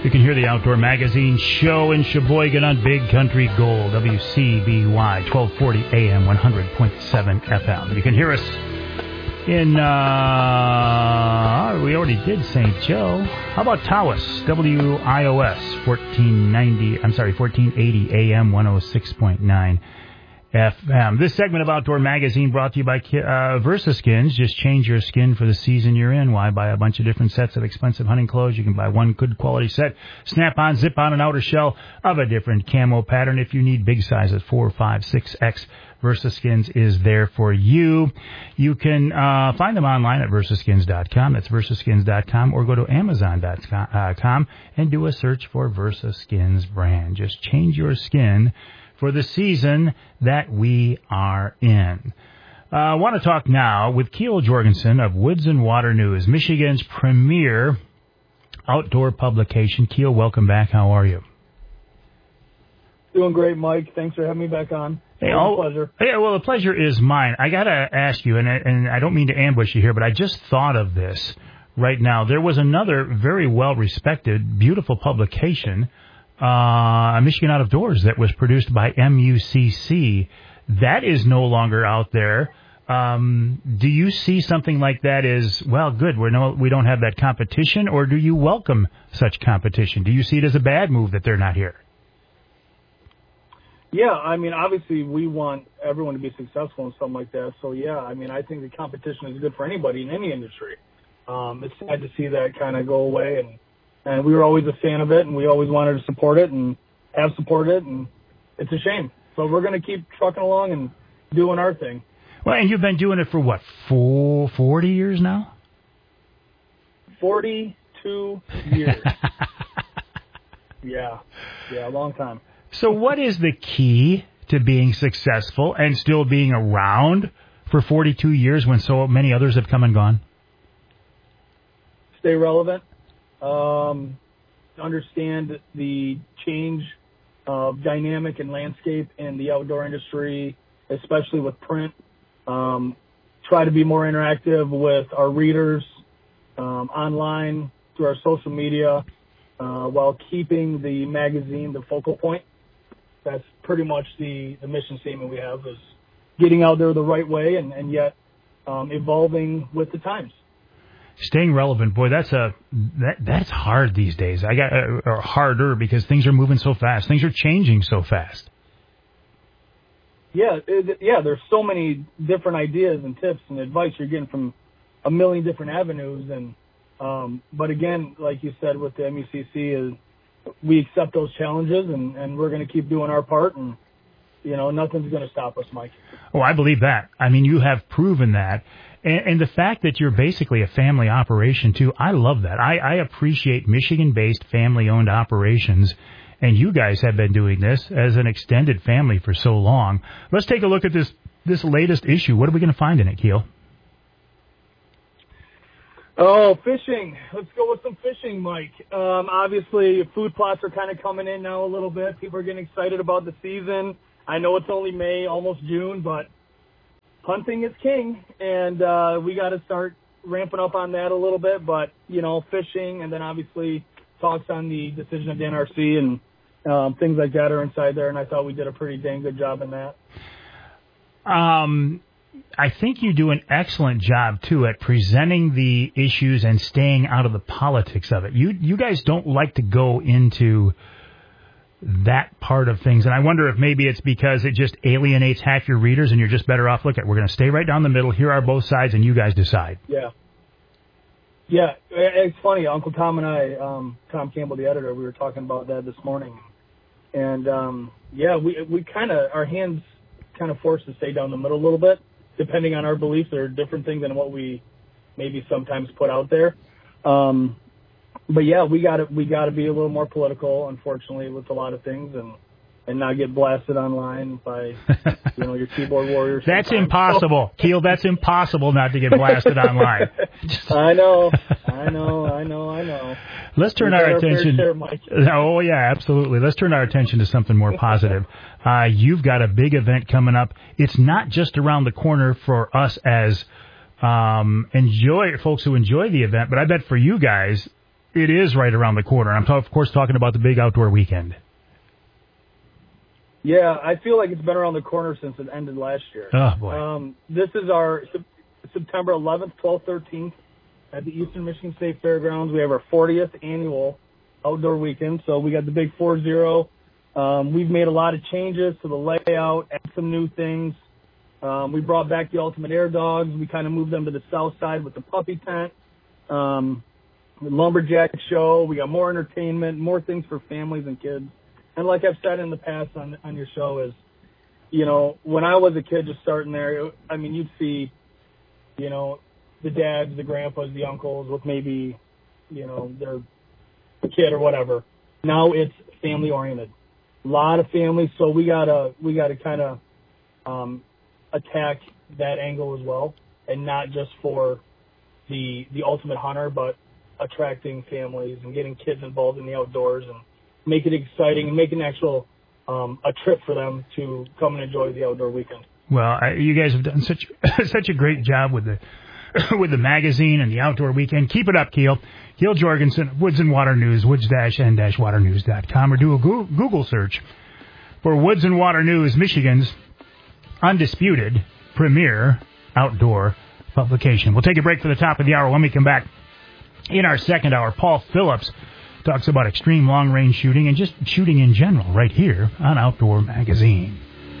You can hear the Outdoor Magazine show in Sheboygan on Big Country Gold, WCBY, 1240 AM, 100.7 FM. You can hear us in, we already did St. Joe. How about Tawas, WIOS, 1480 AM, 106.9 FM. This segment of Outdoor Magazine brought to you by VersaSkins. Just change your skin for the season you're in. Why buy a bunch of different sets of expensive hunting clothes? You can buy one good quality set, snap on, zip on an outer shell of a different camo pattern. If you need big sizes, 4, 5, 6X, VersaSkins is there for you. You can find them online at VersaSkins.com. That's VersaSkins.com, or go to Amazon.com and do a search for VersaSkins brand. Just change your skin for the season that we are in. I want to talk now with Keel Jorgensen of Woods and Water News, Michigan's premier outdoor publication. Keel, welcome back. How are you? Doing great, Mike. Thanks for having me back on. Hey, pleasure. Yeah, well, the pleasure is mine. I got to ask you, and I don't mean to ambush you here, but I just thought of this right now. There was another very well-respected, beautiful publication, Michigan Out of Doors, that was produced by MUCC. That is no longer out there. Do you see something like that as, well, good, we don't have that competition, or do you welcome such competition? Do you see it as a bad move that they're not here? Yeah, I mean, obviously we want everyone to be successful and something like that. So, yeah, I mean, I think the competition is good for anybody in any industry. It's sad to see that kind of go away, and we were always a fan of it, and we always wanted to support it and have supported it, and it's a shame. So we're going to keep trucking along and doing our thing. Well, and you've been doing it for, what, 40 years now? 42 years. Yeah, a long time. So what is the key to being successful and still being around for 42 years when so many others have come and gone? Stay relevant. Understand the change of dynamic and landscape in the outdoor industry, especially with print. Try to be more interactive with our readers online, through our social media, while keeping the magazine the focal point. That's pretty much the mission statement we have, is getting out there the right way and yet evolving with the times. Staying relevant, boy, that's hard these days. Or harder, because things are moving so fast. Things are changing so fast. Yeah, there's so many different ideas and tips and advice you're getting from a million different avenues. And but again, like you said, with the MUCC, we accept those challenges, and we're going to keep doing our part, and nothing's going to stop us, Mike. Oh, I believe that. I mean, you have proven that. And the fact that you're basically a family operation, too, I love that. I appreciate Michigan-based family-owned operations, and you guys have been doing this as an extended family for so long. Let's take a look at this latest issue. What are we going to find in it, Keel? Oh, fishing. Let's go with some fishing, Mike. Obviously, food plots are kind of coming in now a little bit. People are getting excited about the season. I know it's only May, almost June, but hunting is king, and we got to start ramping up on that a little bit. But, fishing, and then obviously talks on the decision of the NRC and things like that are inside there, and I thought we did a pretty dang good job in that. I think you do an excellent job, too, at presenting the issues and staying out of the politics of it. You guys don't like to go into that part of things, and I wonder if maybe it's because it just alienates half your readers and you're just better off, look, we're going to stay right down the middle, here are both sides, and you guys decide. Yeah, it's funny. Uncle Tom and I, Tom Campbell, the editor, we were talking about that this morning, and we kind of, our hands kind of forced to stay down the middle a little bit, depending on our beliefs. There are different things than what we maybe sometimes put out there. But yeah, we got to be a little more political, unfortunately, with a lot of things, and not get blasted online by your keyboard warriors. That's impossible, Keel. That's impossible not to get blasted online. I know. Let's turn our attention. Oh yeah, absolutely. Let's turn our attention to something more positive. You've got a big event coming up. It's not just around the corner for us as folks who enjoy the event, but I bet for you guys, it is right around the corner. I'm, of course, talking about the big outdoor weekend. Yeah, I feel like it's been around the corner since it ended last year. Oh, boy. This is our September 11th, 12th, 13th at the Eastern Michigan State Fairgrounds. We have our 40th annual outdoor weekend, so we got the big 4-0. We've made a lot of changes to the layout, added some new things. We brought back the Ultimate Air Dogs. We kind of moved them to the south side with the puppy tent. The Lumberjack show. We got more entertainment, more things for families and kids. And like I've said in the past on your show is, you know, when I was a kid just starting there, I mean, you'd see, you know, the dads, the grandpas, the uncles with maybe, you know, their kid or whatever. Now it's family oriented. A lot of families, so we gotta kind of attack that angle as well, and not just for the ultimate hunter, but attracting families and getting kids involved in the outdoors and make it exciting and make an actual a trip for them to come and enjoy the outdoor weekend. Well, you guys have done such a great job with the magazine and the outdoor weekend. Keep it up, Keel. Keel Jorgensen, Woods and Water News, woods-and-waternews.com, or do a Google search for Woods and Water News, Michigan's undisputed premier outdoor publication. We'll take a break for the top of the hour. When we come back in our second hour, Paul Phillips talks about extreme long-range shooting and just shooting in general right here on Outdoor Magazine.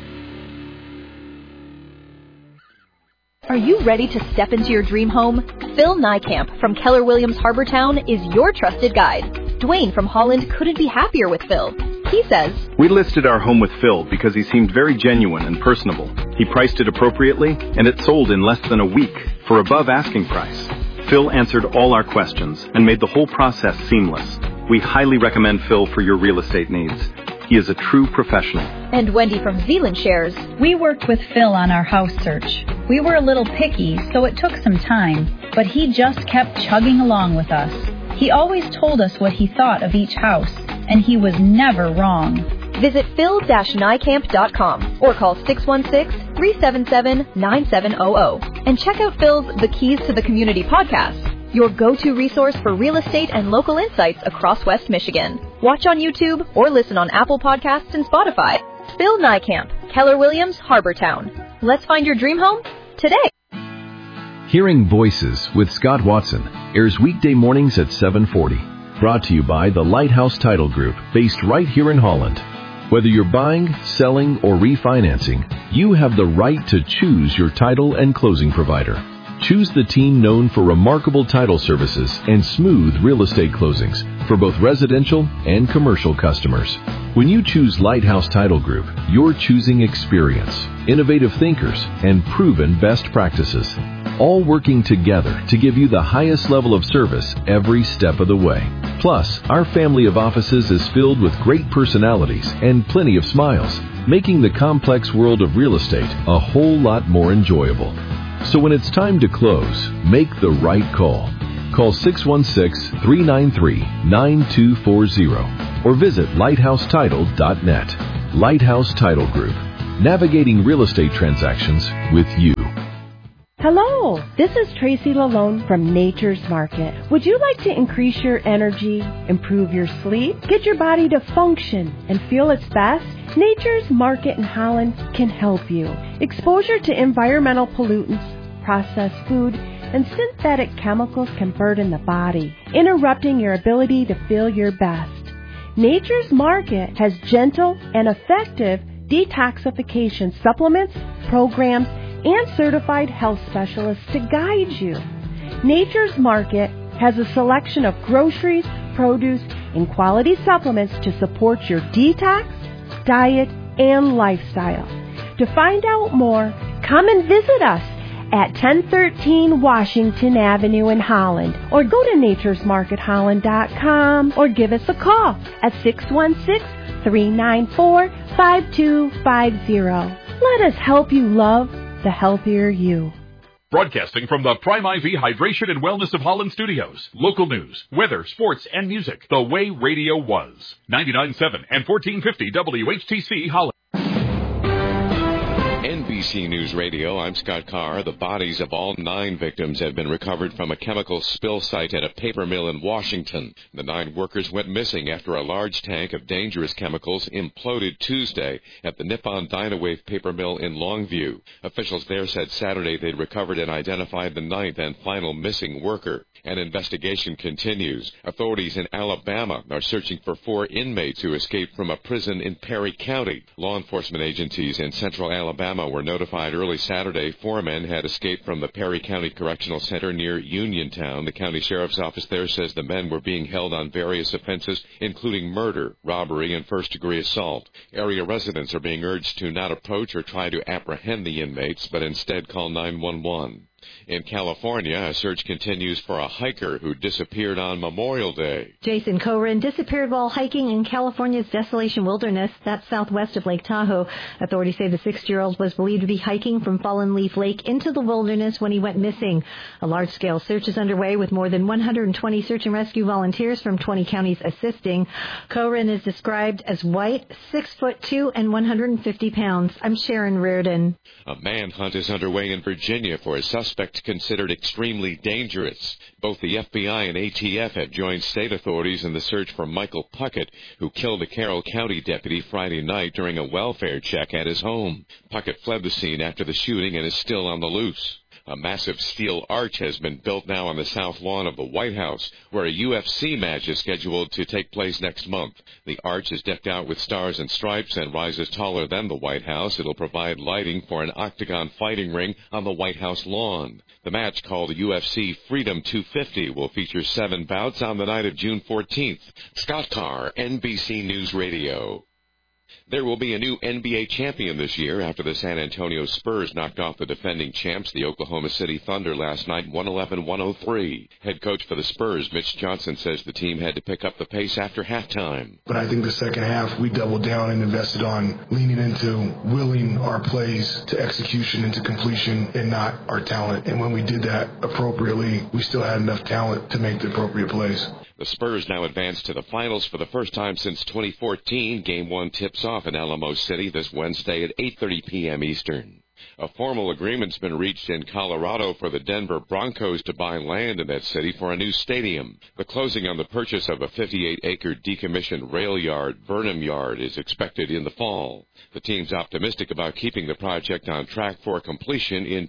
Are you ready to step into your dream home? Phil Niekamp from Keller Williams Harbortown is your trusted guide. Dwayne from Holland couldn't be happier with Phil. He says, "We listed our home with Phil because he seemed very genuine and personable. He priced it appropriately, and it sold in less than a week for above asking price. Phil answered all our questions and made the whole process seamless. We highly recommend Phil for your real estate needs. He is a true professional." And Wendy from Zeeland shares, "We worked with Phil on our house search. We were a little picky, so it took some time, but he just kept chugging along with us. He always told us what he thought of each house, and he was never wrong." Visit phil-niekamp.com or call 616-377-9700 and check out Phil's The Keys to the Community podcast, your go-to resource for real estate and local insights across West Michigan. Watch on YouTube or listen on Apple Podcasts and Spotify. Phil Niekamp, Keller Williams, Harbortown. Let's find your dream home today. Hearing Voices with Scott Watson airs weekday mornings at 7:40. Brought to you by the Lighthouse Title Group, based right here in Holland. Whether you're buying, selling, or refinancing, you have the right to choose your title and closing provider. Choose the team known for remarkable title services and smooth real estate closings for both residential and commercial customers. When you choose Lighthouse Title Group, you're choosing experience, innovative thinkers, and proven best practices, all working together to give you the highest level of service every step of the way. Plus, our family of offices is filled with great personalities and plenty of smiles, making the complex world of real estate a whole lot more enjoyable. So when it's time to close, make the right call. Call 616-393-9240 or visit lighthousetitle.net. Lighthouse Title Group, navigating real estate transactions with you. Hello, this is Tracy Lalone from Nature's Market. Would you like to increase your energy, improve your sleep, get your body to function and feel its best? Nature's Market in Holland can help you. Exposure to environmental pollutants, processed food, and synthetic chemicals can burden the body, interrupting your ability to feel your best. Nature's Market has gentle and effective detoxification supplements, programs, and certified health specialists to guide you. Nature's Market has a selection of groceries, produce, and quality supplements to support your detox, diet, and lifestyle. To find out more, come and visit us at 1013 Washington Avenue in Holland, or go to naturesmarketholland.com, or give us a call at 616-394-5250. Let us help you love the healthier you. Broadcasting from the Prime IV Hydration and Wellness of Holland Studios. Local news, weather, sports, and music. The way radio was. 99.7 and 1450 WHTC Holland. NBC News Radio, I'm Scott Carr. The bodies of all 9 victims have been recovered from a chemical spill site at a paper mill in Washington. The 9 workers went missing after a large tank of dangerous chemicals imploded Tuesday at the Nippon Dynawave paper mill in Longview. Officials there said Saturday they'd recovered and identified the 9th and final missing worker. An investigation continues. Authorities in Alabama are searching for 4 inmates who escaped from a prison in Perry County. Law enforcement agencies in central Alabama were notified early Saturday 4 men had escaped from the Perry County Correctional Center near Uniontown. The county sheriff's office there says the men were being held on various offenses, including murder, robbery, and first-degree assault. Area residents are being urged to not approach or try to apprehend the inmates, but instead call 911. In California, a search continues for a hiker who disappeared on Memorial Day. Jason Coren disappeared while hiking in California's Desolation Wilderness, that's southwest of Lake Tahoe. Authorities say the 60-year-old was believed to be hiking from Fallen Leaf Lake into the wilderness when he went missing. A large-scale search is underway with more than 120 search and rescue volunteers from 20 counties assisting. Coren is described as white, 6'2", and 150 pounds. I'm Sharon Reardon. A manhunt is underway in Virginia for a suspect considered extremely dangerous. Both the FBI and ATF have joined state authorities in the search for Michael Puckett, who killed a Carroll County deputy Friday night during a welfare check at his home. Puckett fled the scene after the shooting and is still on the loose. A massive steel arch has been built now on the south lawn of the White House, where a UFC match is scheduled to take place next month. The arch is decked out with stars and stripes and rises taller than the White House. It'll provide lighting for an octagon fighting ring on the White House lawn. The match, called UFC Freedom 250, will feature 7 bouts on the night of June 14th. Scott Carr, NBC News Radio. There will be a new NBA champion this year after the San Antonio Spurs knocked off the defending champs, the Oklahoma City Thunder, last night, 111-103. Head coach for the Spurs, Mitch Johnson, says the team had to pick up the pace after halftime. But I think the second half, we doubled down and invested on leaning into willing our plays to execution and to completion and not our talent. And when we did that appropriately, we still had enough talent to make the appropriate plays. The Spurs now advance to the finals for the first time since 2014. Game 1 tips off in Alamo City this Wednesday at 8:30 p.m. Eastern. A formal agreement's been reached in Colorado for the Denver Broncos to buy land in that city for a new stadium. The closing on the purchase of a 58-acre decommissioned rail yard, Burnham Yard, is expected in the fall. The team's optimistic about keeping the project on track for completion in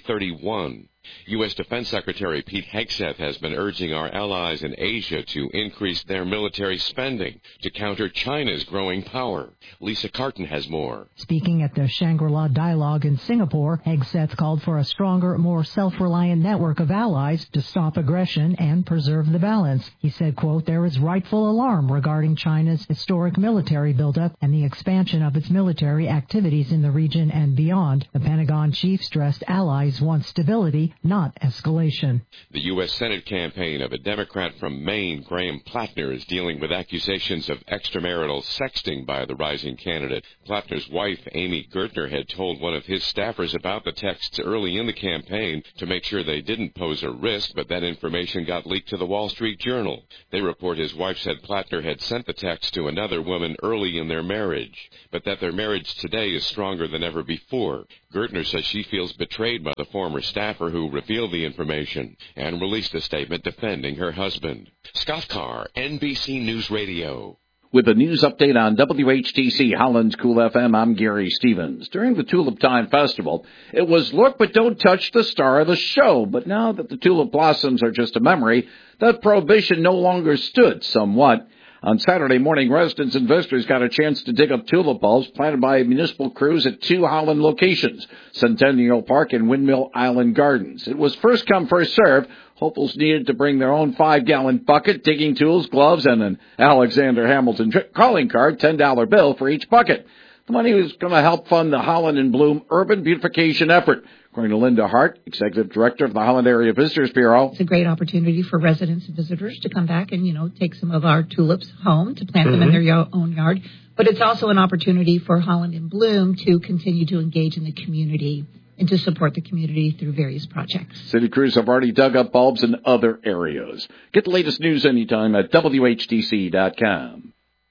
2031. U.S. Defense Secretary Pete Hegseth has been urging our allies in Asia to increase their military spending to counter China's growing power. Lisa Carton has more. Speaking at the Shangri-La Dialogue in Singapore, Hegseth called for a stronger, more self-reliant network of allies to stop aggression and preserve the balance. He said, quote, there is rightful alarm regarding China's historic military buildup and the expansion of its military activities in the region and beyond. The Pentagon chief stressed allies want stability, not escalation. The U.S. Senate campaign of a Democrat from Maine, Graham Plattner, is dealing with accusations of extramarital sexting by the rising candidate. Plattner's wife, Amy Gertner, had told one of his staffers about the texts early in the campaign to make sure they didn't pose a risk, but that information got leaked to the Wall Street Journal. They report his wife said Plattner had sent the text to another woman early in their marriage, but that their marriage today is stronger than ever before. Gertner says she feels betrayed by the former staffer who revealed the information and released a statement defending her husband. Scott Carr, NBC News Radio. With a news update on WHTC Holland's Cool FM, I'm Gary Stevens. During the Tulip Time Festival, it was look but don't touch the star of the show. But now that the tulip blossoms are just a memory, that prohibition no longer stood somewhat. On Saturday morning, residents and visitors got a chance to dig up tulip bulbs planted by municipal crews at 2 Holland locations, Centennial Park and Windmill Island Gardens. It was first come, first served. Hopefuls needed to bring their own 5-gallon bucket, digging tools, gloves, and an Alexander Hamilton calling card, $10 bill for each bucket. The money was going to help fund the Holland in Bloom urban beautification effort. According to Linda Hart, Executive Director of the Holland Area Visitors Bureau. It's a great opportunity for residents and visitors to come back and, take some of our tulips home, to plant them in their own yard. But it's also an opportunity for Holland in Bloom to continue to engage in the community and to support the community through various projects. City crews have already dug up bulbs in other areas. Get the latest news anytime at WHTC.com.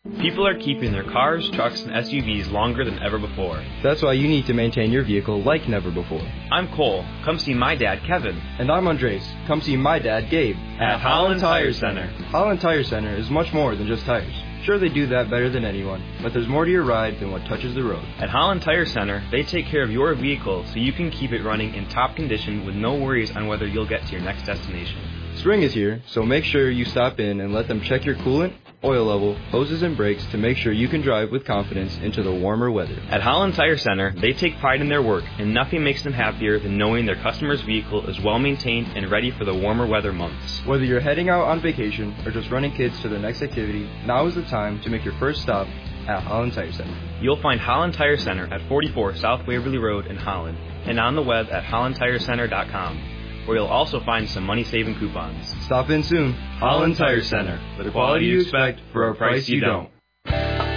People are keeping their cars, trucks, and SUVs longer than ever before. That's why you need to maintain your vehicle like never before. I'm Cole. Come see my dad, Kevin. And I'm Andres. Come see my dad, Gabe. At Holland Tire Center. Holland Tire Center is much more than just tires. Sure, they do that better than anyone, but there's more to your ride than what touches the road. At Holland Tire Center, they take care of your vehicle so you can keep it running in top condition with no worries on whether you'll get to your next destination. Spring is here, so make sure you stop in and let them check your coolant, oil level, hoses, and brakes to make sure you can drive with confidence into the warmer weather. At Holland Tire Center, they take pride in their work, and nothing makes them happier than knowing their customer's vehicle is well maintained and ready for the warmer weather months. Whether you're heading out on vacation or just running kids to their next activity, now is the time to make your first stop at Holland Tire Center. You'll find Holland Tire Center at 44 South Waverly Road in Holland, and on the web at hollandtirecenter.com. where you'll also find some money-saving coupons. Stop in soon. Holland Tire Center. The quality you expect for a price you don't.